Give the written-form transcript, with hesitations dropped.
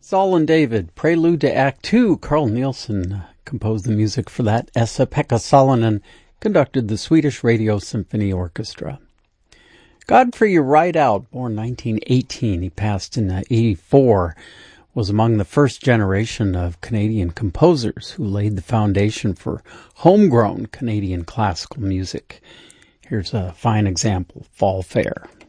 Saul and David, Prelude to Act 2. Carl Nielsen composed the music for that. Esa-Pekka Salonen conducted the Swedish Radio Symphony Orchestra. Godfrey Rideout, born 1918, he passed in 84, was among the first generation of Canadian composers who laid the foundation for homegrown Canadian classical music. Here's a fine example, Fall Fair.